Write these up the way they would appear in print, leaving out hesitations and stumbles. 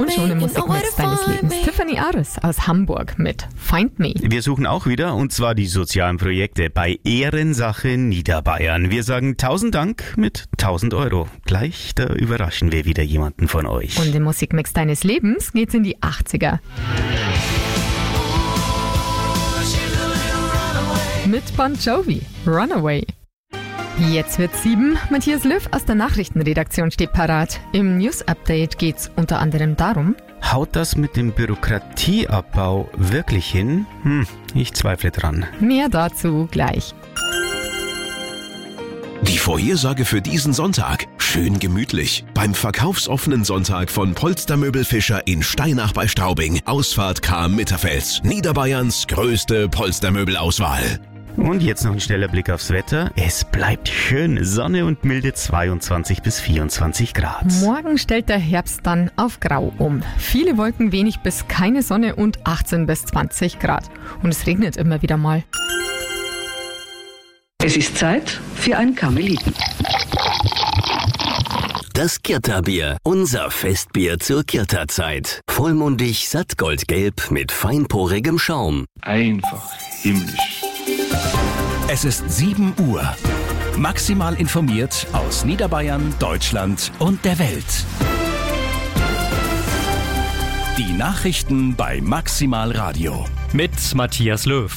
schon im Musikmix deines Lebens. Tiffany Aris aus Hamburg mit Find Me. Wir suchen auch wieder, und zwar die sozialen Projekte bei Ehrensache Niederbayern. Wir sagen 1000 Dank mit 1000 Euro. Gleich, da überraschen wir wieder jemanden von euch. Und im Musikmix deines Lebens geht's in die 80er. Mit Bon Jovi, Runaway. Jetzt wird's 7. Matthias Löw aus der Nachrichtenredaktion steht parat. Im News-Update geht's unter anderem darum: Haut das mit dem Bürokratieabbau wirklich hin? Ich zweifle dran. Mehr dazu gleich. Die Vorhersage für diesen Sonntag. Schön gemütlich. Beim verkaufsoffenen Sonntag von Polstermöbel Fischer in Steinach bei Straubing. Ausfahrt Cham-Mitterfels. Niederbayerns größte Polstermöbelauswahl. Und jetzt noch ein schneller Blick aufs Wetter. Es bleibt schön. Sonne und milde 22 bis 24 Grad. Morgen stellt der Herbst dann auf Grau um. Viele Wolken, wenig bis keine Sonne und 18 bis 20 Grad. Und es regnet immer wieder mal. Es ist Zeit für ein Karmeliten. Das Kirta-Bier, unser Festbier zur Kirta-Zeit. Vollmundig, sattgoldgelb mit feinporigem Schaum. Einfach himmlisch. Es ist 7 Uhr. Maximal informiert aus Niederbayern, Deutschland und der Welt. Die Nachrichten bei Maximal Radio. Mit Matthias Löw.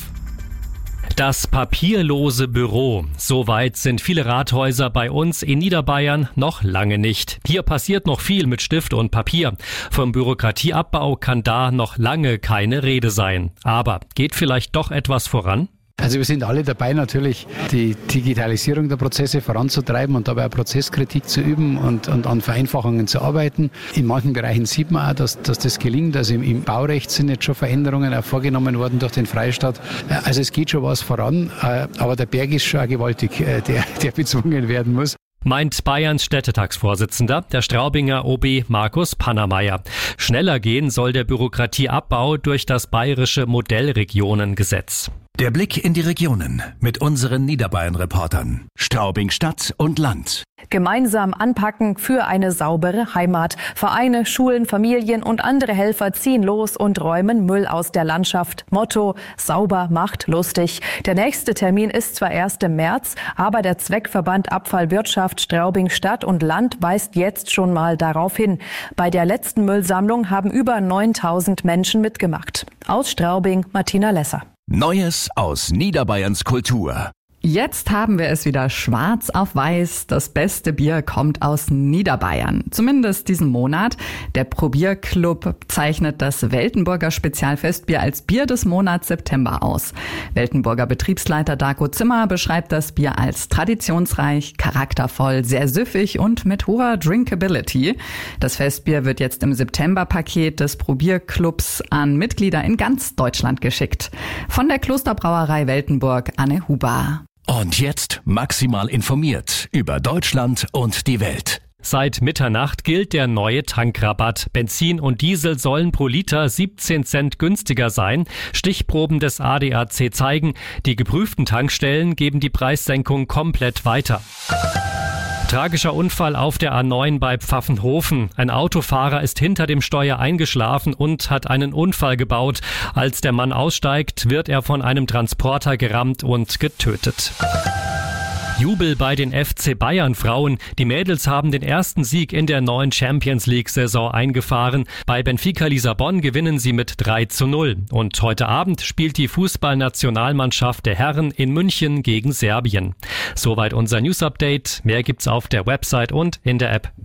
Das papierlose Büro. So weit sind viele Rathäuser bei uns in Niederbayern noch lange nicht. Hier passiert noch viel mit Stift und Papier. Vom Bürokratieabbau kann da noch lange keine Rede sein. Aber geht vielleicht doch etwas voran? Also wir sind alle dabei, natürlich die Digitalisierung der Prozesse voranzutreiben und dabei auch Prozesskritik zu üben und an Vereinfachungen zu arbeiten. In manchen Bereichen sieht man auch, dass das gelingt. Also im Baurecht sind jetzt schon Veränderungen auch vorgenommen worden durch den Freistaat. Also es geht schon was voran, aber der Berg ist schon auch gewaltig, der bezwungen werden muss. Meint Bayerns Städtetagsvorsitzender, der Straubinger OB Markus Pannermeier. Schneller gehen soll der Bürokratieabbau durch das bayerische Modellregionengesetz. Der Blick in die Regionen mit unseren Niederbayern-Reportern. Straubing Stadt und Land. Gemeinsam anpacken für eine saubere Heimat. Vereine, Schulen, Familien und andere Helfer ziehen los und räumen Müll aus der Landschaft. Motto: Sauber macht lustig. Der nächste Termin ist zwar erst im März, aber der Zweckverband Abfallwirtschaft Straubing Stadt und Land weist jetzt schon mal darauf hin. Bei der letzten Müllsammlung haben über 9000 Menschen mitgemacht. Aus Straubing, Martina Lesser. Neues aus Niederbayerns Kultur. Jetzt haben wir es wieder schwarz auf weiß. Das beste Bier kommt aus Niederbayern. Zumindest diesen Monat. Der Probierclub zeichnet das Weltenburger Spezialfestbier als Bier des Monats September aus. Weltenburger Betriebsleiter Darko Zimmer beschreibt das Bier als traditionsreich, charaktervoll, sehr süffig und mit hoher Drinkability. Das Festbier wird jetzt im Septemberpaket des Probierclubs an Mitglieder in ganz Deutschland geschickt. Von der Klosterbrauerei Weltenburg, Anne Huber. Und jetzt maximal informiert über Deutschland und die Welt. Seit Mitternacht gilt der neue Tankrabatt. Benzin und Diesel sollen pro Liter 17 Cent günstiger sein. Stichproben des ADAC zeigen, die geprüften Tankstellen geben die Preissenkung komplett weiter. Tragischer Unfall auf der A9 bei Pfaffenhofen. Ein Autofahrer ist hinter dem Steuer eingeschlafen und hat einen Unfall gebaut. Als der Mann aussteigt, wird er von einem Transporter gerammt und getötet. Jubel bei den FC Bayern Frauen. Die Mädels haben den ersten Sieg in der neuen Champions League-Saison eingefahren. Bei Benfica Lissabon gewinnen sie mit 3:0. Und heute Abend spielt die Fußballnationalmannschaft der Herren in München gegen Serbien. Soweit unser News-Update. Mehr gibt's auf der Website und in der App.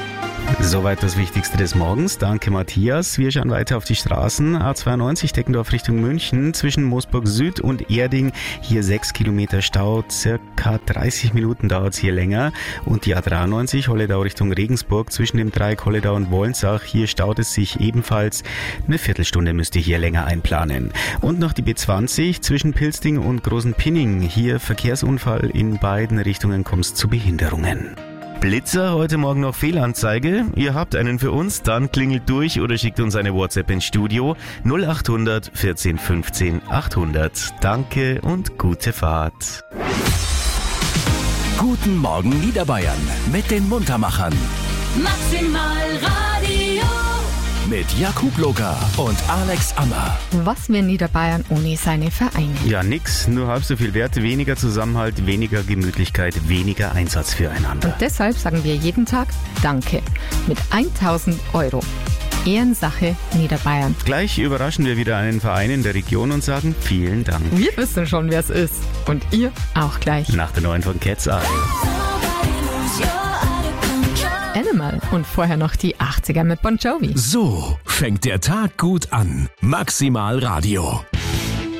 Soweit das Wichtigste des Morgens. Danke, Matthias. Wir schauen weiter auf die Straßen. A92 Deckendorf Richtung München. Zwischen Moosburg Süd und Erding. Hier 6 Kilometer Stau. Circa 30 Minuten dauert es hier länger. Und die A93 Holledau Richtung Regensburg. Zwischen dem Dreieck Holledau und Wollensach. Hier staut es sich ebenfalls. Eine Viertelstunde müsst ihr hier länger einplanen. Und noch die B20 zwischen Pilsting und Großenpinning. Hier Verkehrsunfall. In beiden Richtungen kommt es zu Behinderungen. Blitzer, heute Morgen noch Fehlanzeige. Ihr habt einen für uns, dann klingelt durch oder schickt uns eine WhatsApp ins Studio 0800 14 15 800. Danke und gute Fahrt. Guten Morgen Niederbayern mit den Muntermachern. Maximal Radio. mit Jakub Locker und Alex Ammer. Was wäre Niederbayern ohne seine Vereine? Ja, nix, nur halb so viel Wert, weniger Zusammenhalt, weniger Gemütlichkeit, weniger Einsatz füreinander. Und deshalb sagen wir jeden Tag Danke mit 1.000 €. Ehrensache Niederbayern. Gleich überraschen wir wieder einen Verein in der Region und sagen vielen Dank. Wir wissen schon, wer es ist. Und ihr auch gleich. Nach der neuen von Cat's Eye. Animal und vorher noch die 80er mit Bon Jovi. So fängt der Tag gut an. Maximal Radio.